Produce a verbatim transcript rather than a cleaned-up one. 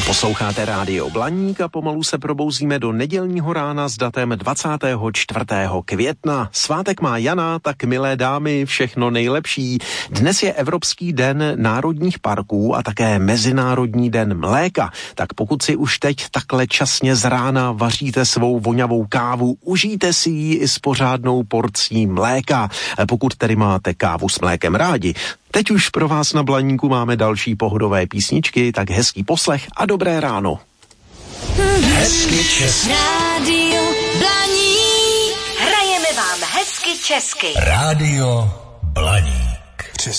Posloucháte Rádio Blaník a pomalu se probouzíme do nedělního rána s datem dvacátého čtvrtého května. Svátek má Jana, tak milé dámy, všechno nejlepší. Dnes je Evropský den národních parků a také Mezinárodní den mléka. Tak pokud si už teď takhle časně z rána vaříte svou voňavou kávu, užijte si ji i s pořádnou porcí mléka. Pokud tedy máte kávu s mlékem rádi. Teď už pro vás na Blaníku máme další pohodové písničky, tak hezký poslech a dobré ráno. Hezky česky. Rádio Blaník. Hrajeme vám hezky česky. Rádio Blaník.